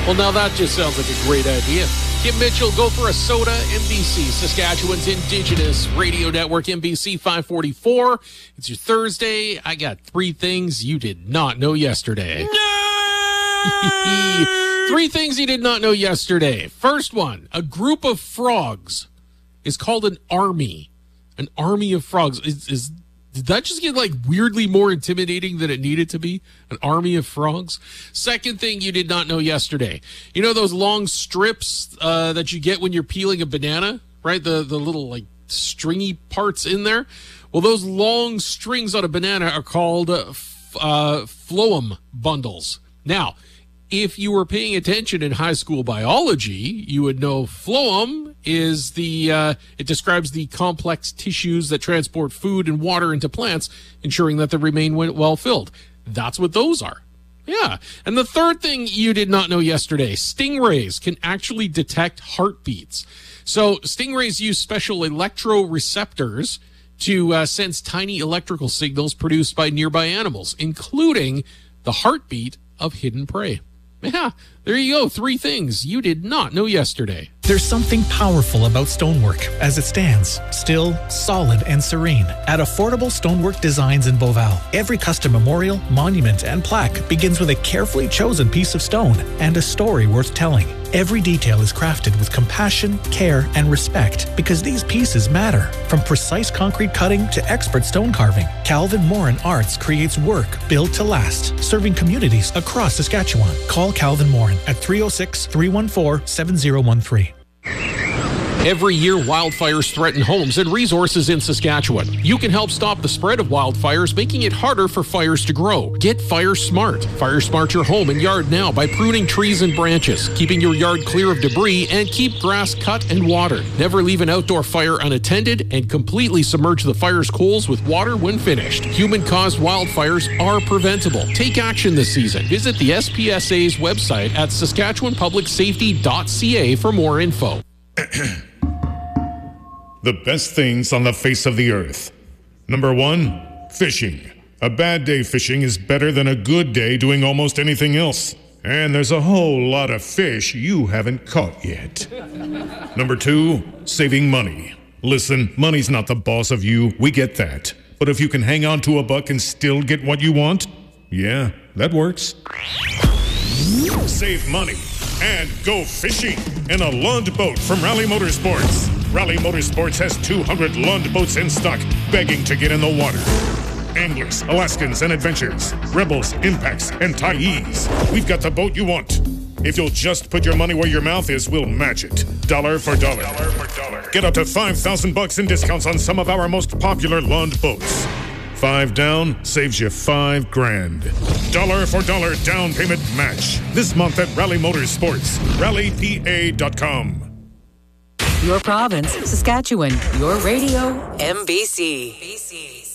Well, now that just sounds like a great idea. Kim Mitchell, Go for a Soda, NBC, Saskatchewan's Indigenous Radio Network, NBC 544. It's your Thursday. I got 3 things you did not know yesterday. 3 things you did not know yesterday. First one, a group of frogs is called an army. An army of frogs. Did that just get like weirdly more intimidating than it needed to be? An army of frogs? Second thing you did not know yesterday. You know those long strips that you get when you're peeling a banana, right? The little like stringy parts in there. Well, those long strings on a banana are called phloem bundles. Now, if you were paying attention in high school biology, you would know phloem is it describes the complex tissues that transport food and water into plants, ensuring that they remain well filled. That's what those are. Yeah. And the third thing you did not know yesterday, stingrays can actually detect heartbeats. So stingrays use special electroreceptors to sense tiny electrical signals produced by nearby animals, including the heartbeat of hidden prey. Yeah, there you go. 3 things you did not know yesterday. There's something powerful about stonework as it stands, still, solid, and serene. At Affordable Stonework Designs in Beauval, every custom memorial, monument, and plaque begins with a carefully chosen piece of stone and a story worth telling. Every detail is crafted with compassion, care, and respect because these pieces matter. From precise concrete cutting to expert stone carving, Calvin Morin Arts creates work built to last, serving communities across Saskatchewan. Call Calvin Morin at 306-314-7013. Every year, wildfires threaten homes and resources in Saskatchewan. You can help stop the spread of wildfires, making it harder for fires to grow. Get Fire Smart. Fire Smart your home and yard now by pruning trees and branches, keeping your yard clear of debris, and keep grass cut and watered. Never leave an outdoor fire unattended, and completely submerge the fire's coals with water when finished. Human-caused wildfires are preventable. Take action this season. Visit the SPSA's website at saskatchewanpublicsafety.ca for more info. The best things on the face of the earth. Number 1, fishing. A bad day fishing is better than a good day doing almost anything else. And there's a whole lot of fish you haven't caught yet. Number 2, saving money. Listen, money's not the boss of you, we get that. But if you can hang on to a buck and still get what you want, yeah, that works. Save money and go fishing in a Lund boat from Rally Motorsports. Rally Motorsports has 200 Lund boats in stock, begging to get in the water. Anglers, Alaskans, and Adventures, Rebels, Impacts, and Tyes. We've got the boat you want. If you'll just put your money where your mouth is, we'll match it. Dollar for dollar. Get up to $5,000 in discounts on some of our most popular Lund boats. 5 down saves you $5,000. Dollar for dollar down payment match. This month at Rally Motorsports. RallyPA.com. Your province, Saskatchewan. Your radio, MBC.